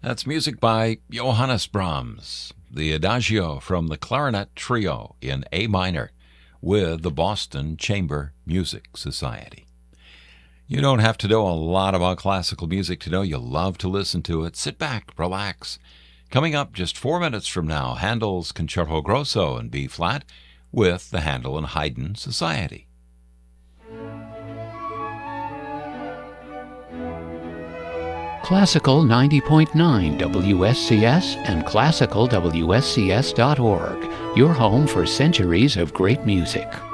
That's music by Johannes Brahms, the Adagio from the Clarinet Trio in A minor with the Boston Chamber Music Society. You don't have to know a lot about classical music to know you love to listen to it. Sit back, relax. Coming up just 4 minutes from now, Handel's Concerto Grosso in B-flat with the Handel and Haydn Society. Classical 90.9 WSCS and classicalwscs.org, your home for centuries of great music.